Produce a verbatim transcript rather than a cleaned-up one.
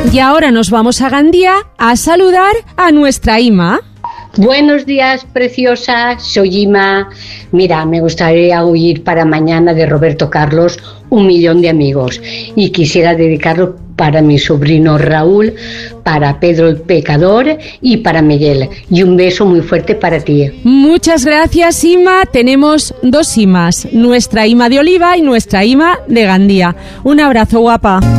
Y ahora nos vamos a Gandía a saludar a nuestra Ima. Buenos días, preciosa, soy Ima. Mira, me gustaría oír para mañana de Roberto Carlos Un millón de amigos y quisiera dedicarlo para mi sobrino Raúl, para Pedro el Pecador y para Miguel. Y un beso muy fuerte para ti. Muchas gracias, Ima. Tenemos dos Imas, nuestra Ima de Oliva y nuestra Ima de Gandía. Un abrazo, guapa.